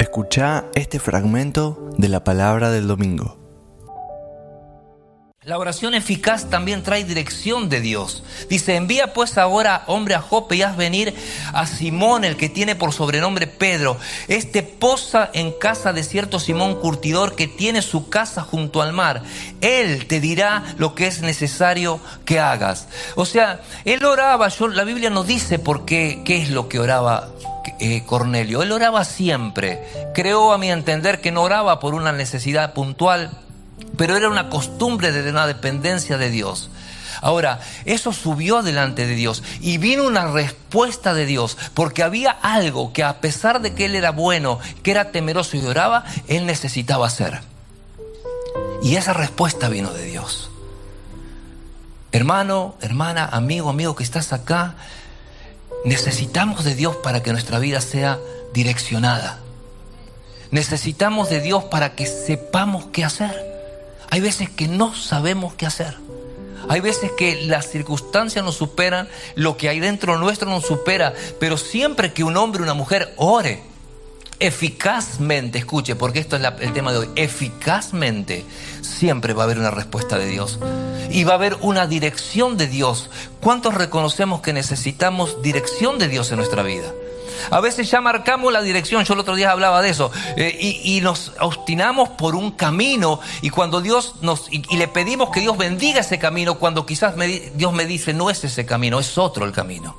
Escuchá este fragmento de la palabra del domingo. La oración eficaz también trae dirección de Dios. Dice: envía pues ahora hombre a Jope y haz venir a Simón, el que tiene por sobrenombre Pedro. Este posa en casa de cierto Simón curtidor, que tiene su casa junto al mar. Él te dirá lo que es necesario que hagas. O sea, él oraba. La Biblia nos dice por qué es lo que oraba Cornelio. Él oraba siempre. Creo, a mi entender, que no oraba por una necesidad puntual, pero era una costumbre de una dependencia de Dios. Ahora, eso subió delante de Dios y vino una respuesta de Dios, porque había algo que, a pesar de que él era bueno, que era temeroso y oraba, él necesitaba hacer. Y esa respuesta vino de Dios. Hermano, hermana, amigo que estás acá, necesitamos de Dios para que nuestra vida sea direccionada. Necesitamos de Dios para que sepamos qué hacer. Hay veces que no sabemos qué hacer. Hay veces que las circunstancias nos superan, lo que hay dentro nuestro nos supera. Pero siempre que un hombre o una mujer ore eficazmente, escuche, porque esto es el tema de hoy, eficazmente, siempre va a haber una respuesta de Dios. Y va a haber una dirección de Dios. ¿Cuántos reconocemos que necesitamos dirección de Dios en nuestra vida? A veces ya marcamos la dirección. Yo el otro día hablaba de eso, y nos obstinamos por un camino, y cuando Dios y le pedimos que Dios bendiga ese camino, cuando quizás Dios me dice: no es ese camino, es otro el camino.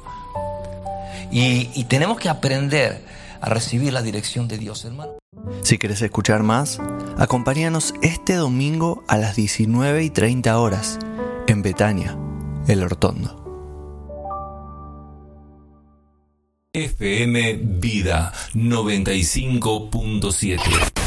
Y tenemos que aprender a recibir la dirección de Dios, hermano. Si querés escuchar más, acompáñanos este domingo a las 19:30 en Betania, El Hortondo. FM Vida 95.7